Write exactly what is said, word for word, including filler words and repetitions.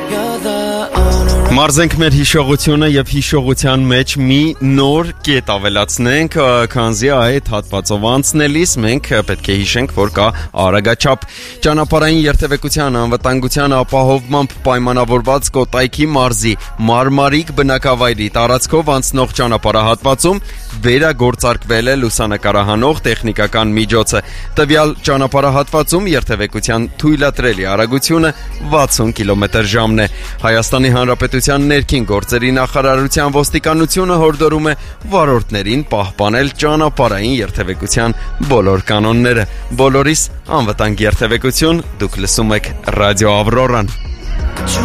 Մարզենք մեր հիշողությունը եւ հիշողության մեջ մի նոր կետ ավելացնենք, քանզի այդ հատվածով անցնելիս մենք պետք է հիշենք, որ կա արագաչափ ճանապարհային երթևեկության անվտանգության ապահովմամբ պայմանավորված Կոտայքի մարզի Մարմարիկ բնակավայրի տարածքով անցնող ճանապարհահատվածում վերագործարկվել է լուսանկարահանող տեխնիկական միջոցը։ Տվյալ ճանապարհահատվածում երթևեկության թույլատրելի արագությունը վաթսուն կիլոմետր ժամն է։ Հայաստանի Հանրապետության ներքին գործերի նախարարության ոստիկանությունը հորդորում է վարորդներին պահպանել ճանապարհային երթևեկության բոլոր կանոնները։ Բոլորիս անվտանգ երթևեկություն, դուք լսում եք Ռադիո Ավրորան։